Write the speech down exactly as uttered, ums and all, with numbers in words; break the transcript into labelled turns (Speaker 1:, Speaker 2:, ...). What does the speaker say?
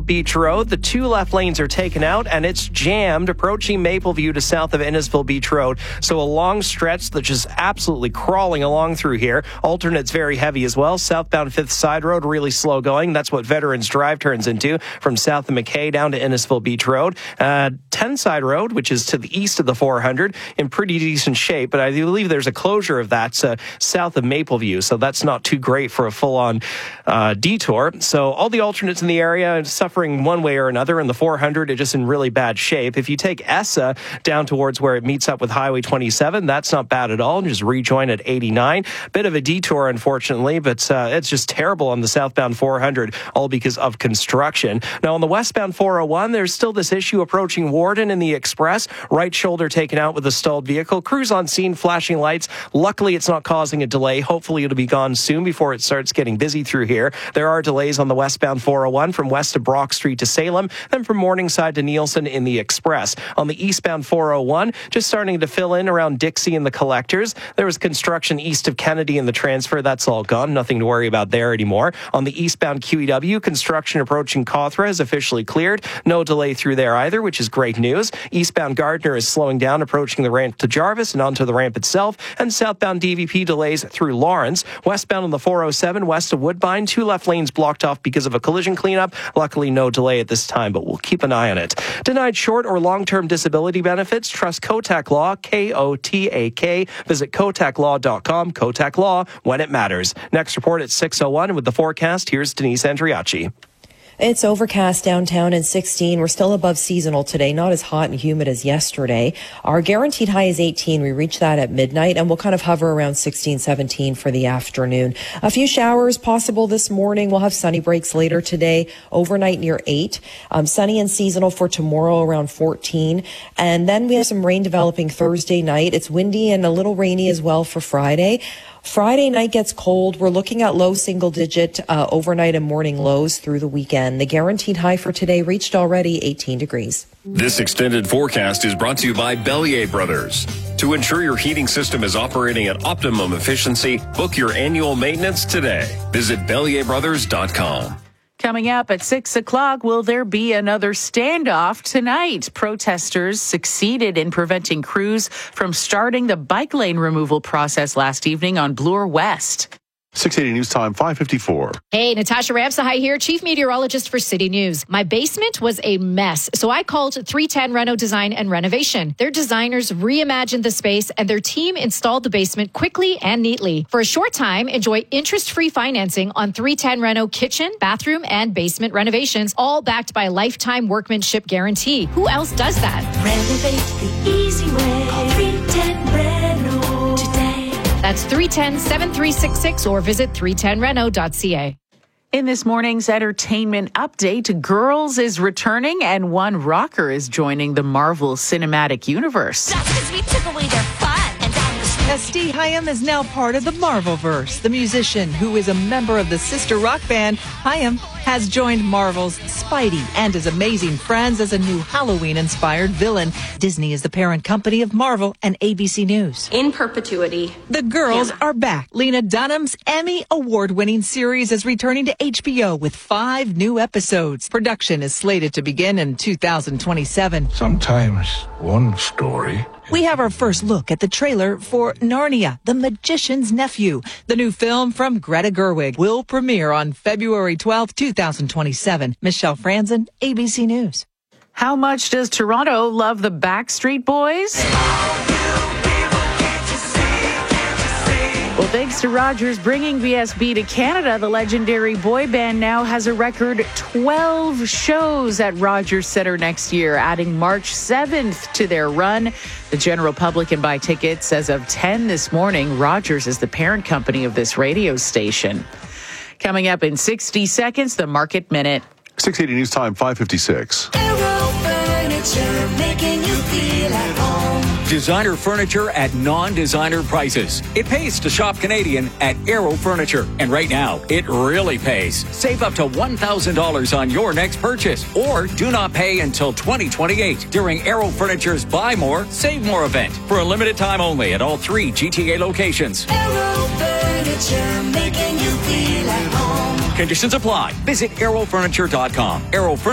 Speaker 1: Innisfil Beach Road. The two left lanes are taken out, and it's jammed approaching Mapleview to south of Innisfil Beach Road. So a long stretch that's just absolutely crawling along through here. Alternates very heavy as well. Southbound Fifth Side Road, really slow going. That's what Veterans Drive turns into from south of McKay down to Innisfil Beach Road. Uh, ten Side Road, which is to the east of the four hundred, in pretty decent shape, but I believe there's a closure of that uh, south of Mapleview, so that's not too great for a full-on uh, detour. So all the alternates in the area are suffering one way or another. In the four hundred, it's just in really bad shape. If you take Essa down towards where it meets up with Highway twenty-seven, that's not bad at all. Just rejoin at eighty-nine. Bit of a detour, unfortunately, but uh, it's just terrible on the southbound four hundred, all because of construction. Now, on the westbound four oh one, there's still this issue approaching Warden in the Express. Right shoulder taken out with a stalled vehicle. Crews on scene, flashing lights. Luckily, it's not causing a delay. Hopefully, it'll be gone soon before it starts getting busy through here. There are delays on the westbound four oh one from west of Brock Street to Salem, then from Morningside to Nielsen in the Express. On the eastbound four oh one, just starting to fill in around Dixie and the Collectors. There was construction east of Kennedy in the transfer. That's all gone. Nothing to worry about there anymore. On the eastbound Q E W, construction approaching Cawthra is officially cleared. No delay through there either, which is great news. Eastbound Gardner is slowing down, approaching the ramp to Jarvis and onto the ramp itself. And southbound D V P delays through Lawrence. Westbound on the four oh seven, west of Woodbine, two left lanes blocked off because of a collision cleanup. Luckily, no delay at this time, but we'll keep an eye on it. Denied short or long-term disability benefits? Trust Kotak Law, K O T A K. Visit kotak law dot com. Kotak Law, when it matters. Next report at six oh one. With the forecast, here's Denise Andriacci.
Speaker 2: It's overcast downtown and sixteen. We're still above seasonal today, not as hot and humid as yesterday. Our guaranteed high is eighteen. We reach that at midnight, and we'll kind of hover around sixteen, seventeen for the afternoon. A few showers possible this morning. We'll have sunny breaks later today, overnight near eight. Um, sunny and seasonal for tomorrow around fourteen. And then we have some rain developing Thursday night. It's windy and a little rainy as well for Friday. Friday night gets cold. We're looking at low single-digit uh, overnight and morning lows through the weekend. The guaranteed high for today reached already eighteen degrees.
Speaker 3: This extended forecast is brought to you by Bellier Brothers. To ensure your heating system is operating at optimum efficiency, book your annual maintenance today. Visit bellier brothers dot com.
Speaker 4: Coming up at six o'clock, will there be another standoff tonight? Protesters succeeded in preventing crews from starting the bike lane removal process last evening on Bloor West.
Speaker 5: six eighty News Time, five fifty-four.
Speaker 6: Hey, Natasha Ramsahai here, Chief Meteorologist for City News. My basement was a mess, so I called three ten Reno Design and Renovation. Their designers reimagined the space, and their team installed the basement quickly and neatly. For a short time, enjoy interest-free financing on three ten Reno kitchen, bathroom, and basement renovations, all backed by a lifetime workmanship guarantee. Who else does that?
Speaker 7: Renovate the easy way. Call three ten Reno today.
Speaker 6: That's three one zero, seven three six six or visit three ten reno dot c a.
Speaker 4: In this morning's entertainment update, Girls is returning and one rocker is joining the Marvel Cinematic Universe.
Speaker 7: That's because we took away their fun. And down the street.
Speaker 8: Esty Hyam is now part of the Marvelverse. The musician, who is a member of the sister rock band, Hyam, has joined Marvel's Spidey and his amazing friends as a new Halloween-inspired villain. Disney is the parent company of Marvel and A B C News.
Speaker 9: In perpetuity.
Speaker 8: The Girls
Speaker 9: Hannah.
Speaker 8: are back. Lena Dunham's Emmy award-winning series is returning to H B O with five new episodes. Production is slated to begin in two thousand twenty-seven.
Speaker 10: Sometimes one story.
Speaker 8: We have our first look at the trailer for Narnia, The Magician's Nephew. The new film from Greta Gerwig will premiere on February twelfth, two thousand twenty-seven. Michelle Franzen, A B C News.
Speaker 4: How much does Toronto love the Backstreet Boys? Well, thanks to Rogers bringing B S B to Canada, the legendary boy band now has a record twelve shows at Rogers Centre next year, adding March seventh to their run. The general public can buy tickets as of ten this morning. Rogers is the parent company of this radio station. Coming up in sixty seconds, the Market Minute.
Speaker 5: six eighty News Time, five fifty-six.
Speaker 7: Aero Furniture, making you feel at home.
Speaker 11: Designer furniture at non-designer prices. It pays to shop Canadian at Aero Furniture. And right now, it really pays. Save up to one thousand dollars on your next purchase. Or do not pay until twenty twenty-eight during Aero Furniture's Buy More, Save More event. For a limited time only at all three G T A locations.
Speaker 7: Aero Furniture, making you feel at home.
Speaker 11: Conditions apply. Visit aero furniture dot com. Aero Furniture.